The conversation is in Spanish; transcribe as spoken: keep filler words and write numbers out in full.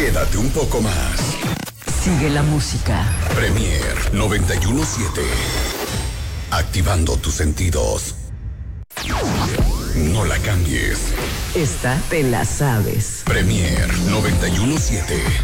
Quédate un poco más. Sigue la música. Premier noventa y uno siete. Activando tus sentidos. No la cambies. Esta te la sabes. Premier noventa y uno siete.